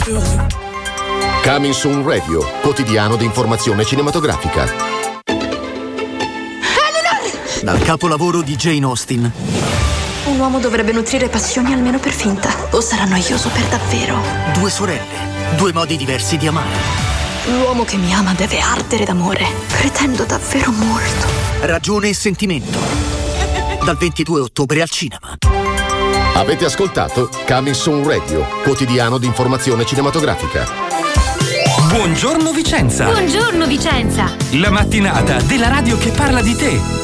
Coming Soon Radio, quotidiano di informazione cinematografica. Eleanor! Dal capolavoro di Jane Austen. Un uomo dovrebbe nutrire passioni almeno per finta, o sarà noioso per davvero. Due sorelle, due modi diversi di amare. L'uomo che mi ama deve ardere d'amore. Pretendo davvero molto. Ragione e sentimento. Dal 22 ottobre al cinema. Avete ascoltato Coming Soon Radio, quotidiano di informazione cinematografica. Buongiorno Vicenza! Buongiorno Vicenza! La mattinata della radio che parla di te.